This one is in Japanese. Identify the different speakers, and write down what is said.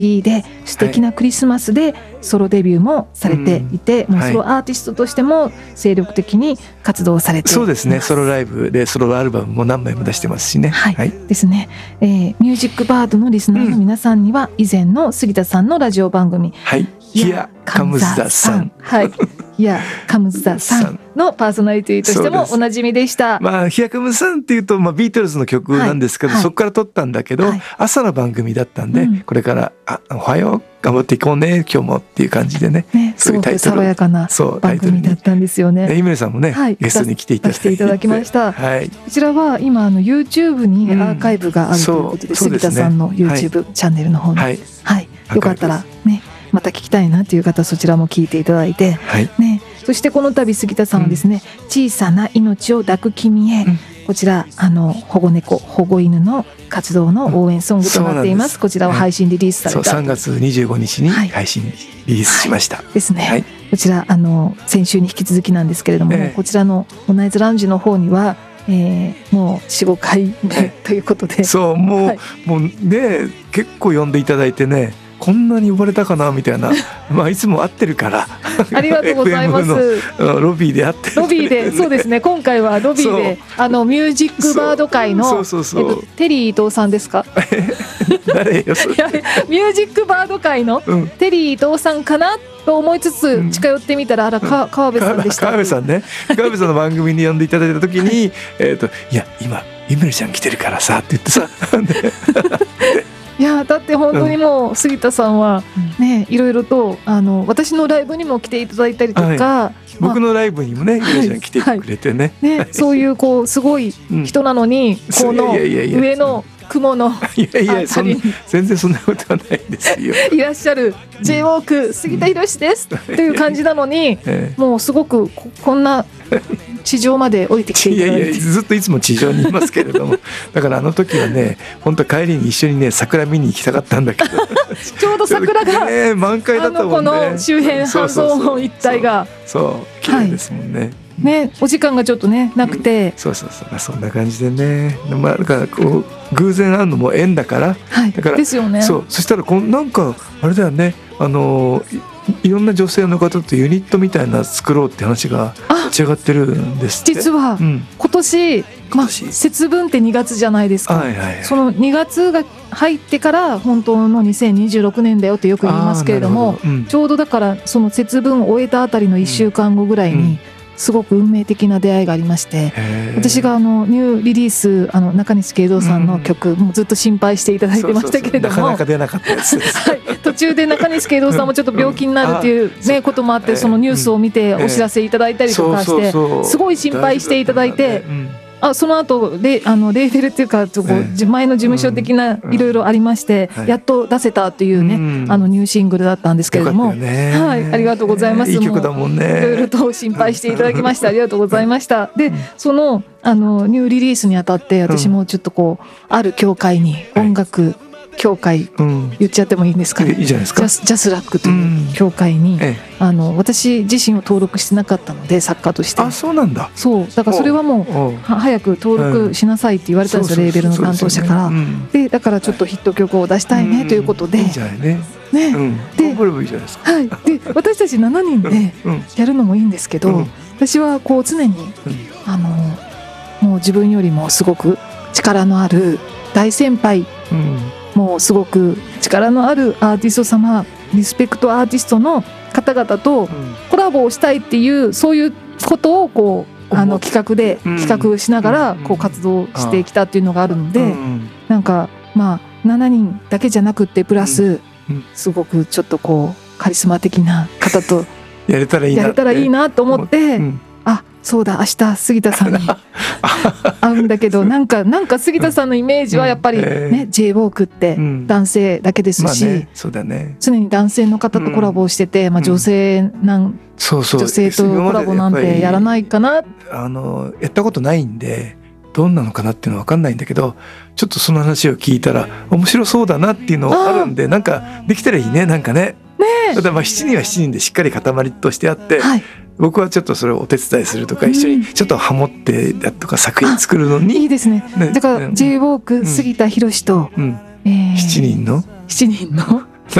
Speaker 1: で素敵なクリスマスでソロデビューもされていて、もうソロアーティストとしても精力的に活動されています。
Speaker 2: そうですね、ソロライブでソロアルバムも何枚も出してますしね。
Speaker 1: ですね、ミュージックバードのリスナーの皆さんには以前の杉田さんのラジオ番組、
Speaker 2: Here Comes the Sun
Speaker 1: Here Comes the Sun のパーソナリティとしてもおなじみでした。
Speaker 2: Here Comes the Sun っていうと、ビートルズの曲なんですけど、そこから撮ったんだけど、朝の番組だったんで、これからおはよう頑張っていこうね今日もっていう感じでね、
Speaker 1: すごく爽やかな番組だったんですよね。
Speaker 2: 井村さんもね、ゲストに来ていただき
Speaker 1: ました。こちらは今YouTube にアーカイブがあるということで、杉田さんの YouTube チャンネルの方に、よかったらねまた聞きたいなという方、そちらも聞いていただいて、そしてこの度杉田さんはですね、小さな命を抱く君へ、こちら保護猫保護犬の活動の応援ソングとなっています。こちらを配信リリースされた、
Speaker 2: 3月25日に配信リリースしました
Speaker 1: ですね。こちら先週に引き続き結けれども、こちらのモナイズラウンジの方にはもう 4,5 回目ということで、
Speaker 2: もうね結構呼んでいただいてね、こんなに呼ばれたかなみたいないつも会ってるから
Speaker 1: ありがとうございます。
Speaker 2: FM のロビーで会ってる、
Speaker 1: ロビーで、そうですね、今回はロビーでミュージックバード界のテリー伊藤さんですか
Speaker 2: 誰よそれ
Speaker 1: ミュージックバード界のテリー伊藤さんかなと思いつつ近寄ってみたら、川辺さんでした。
Speaker 2: 川辺さんね、川辺さんの番組に呼んでいただいた時にいや今イメルちゃん来てるからさって言ってさ
Speaker 1: いやだって本当にもう杉田さんはね、いろいろと私のライブにも来ていただいたりとか、
Speaker 2: 僕のライブにもねイメルちゃん来てくれてね、
Speaker 1: そういうすごい人なのに、この上の雲の
Speaker 2: 全然そんなことはないですよ
Speaker 1: いらっしゃる J-WALK 杉田博ですっていう感じなのに、もうすごくこんな地上まで降りてきていただいて、
Speaker 2: ずっといつも地上にいますけれどもだから時はね、本当帰りに一緒にね桜見に行きたかったんだけど
Speaker 1: ちょうど桜が
Speaker 2: 満開だったもんね。
Speaker 1: この周辺半蔵門一帯が
Speaker 2: 綺麗ですもんね。
Speaker 1: お時間がちょっとねなくて、
Speaker 2: そんな感じでね、だから偶然会うのも縁だから、だから
Speaker 1: ですよね。
Speaker 2: そしたらなんかあれだよね、いろんな女性の方とユニットみたいな作ろうって話が立ち上がってるんですって。
Speaker 1: 実は今年節分って2月じゃないですか。その2月が入ってから本当の2026年だよってよく言いますけれども、ちょうどだからその節分を終えたあたりの1週間後ぐらいにすごく運命的な出会いがありまして、私がニューリリース中西慶三さんの曲、もうずっと心配していただいてましたけれども、
Speaker 2: なかなか出なかったです
Speaker 1: 途中で中西慶三さんもちょっと病気になるっていうこともあって、そのニュースを見てお知らせいただいたりとかして、すごい心配していただいて、その後レーベルっていうか前の事務所的ないろいろありまして、やっと出せたっていうね、ニューシングルだったんですけれども、ありがとうございます。
Speaker 2: いい曲だもんね。
Speaker 1: いろいろと心配していただきましてありがとうございました。でそのニューリリースにあたって私もちょっとある教会に音楽教会、言っちゃってもいいんですかね。
Speaker 2: いいじゃないですか。
Speaker 1: ジャスラックという教会に、私自身を登録してなかったので、作家として。
Speaker 2: そうなんだ。
Speaker 1: だからそれはもう早く登録しなさいって言われたんですよ、レーベルの担当者から。でだからちょっとヒット曲を出したいねということで、
Speaker 2: いいじゃないね。
Speaker 1: で私たち7人でやるのもいいんですけど、私は常にもう自分よりもすごく力のある大先輩、もうすごく力のあるアーティスト様、リスペクトアーティストの方々とコラボをしたいっていう、そういうことを企画しながら活動してきたっていうのがあるので、なんか7人だけじゃなくてプラスすごくちょっとカリスマ的な方と
Speaker 2: やれたらいいな
Speaker 1: と思って、そうだ明日杉田さんに会うんだけど、なんか杉田さんのイメージはやっぱりね、J-WALK って男性だけですし、常に男性の方とコラボをしてて、女性とコラボなんてやらないかな。
Speaker 2: やったことないんでどんなのかなっていうのは分かんないんだけど、ちょっとその話を聞いたら面白そうだなっていうのがあるんで、なんかできたらいいね。なんかね、ただ7人は7人でしっかり塊としてあって、僕はちょっとそれをお手伝いするとか、一緒にちょっとハモってだとか作品作るのに
Speaker 1: いいですね。だから J-WALK 杉田博と7
Speaker 2: 人の